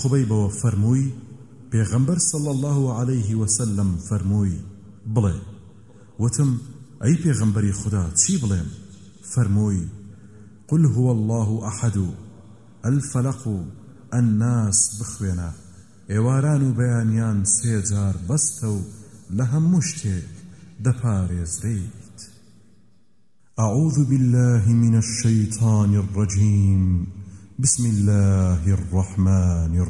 خبەیبەوە فەرمووی پێغەمبەر صلی الله عليه وسلم فەرمووی بڵێ وتم ئەی پێغەمبەری خدا چی بڵێم فەرمووی قل هو الله أحد الفلق الناس بخوێنە ئێواران و بەیانیان سێجار بەستە و لە هەموو شتێک دەپارێزرێیت. أعوذ بالله من الشيطان الرجيم بسم الله الرحمن الرحيم